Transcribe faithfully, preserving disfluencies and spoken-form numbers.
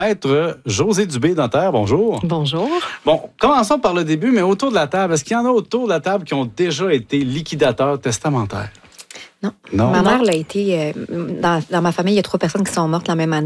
Maître Josée Dubé, notaire, bonjour. Bonjour. Bon, commençons par le début, mais autour de la table, est-ce qu'il y en a autour de la table qui ont déjà été liquidateurs testamentaires? Non. Non. Ma Non. mère l'a été. Euh, dans, dans ma famille, il y a trois personnes qui sont mortes la même année.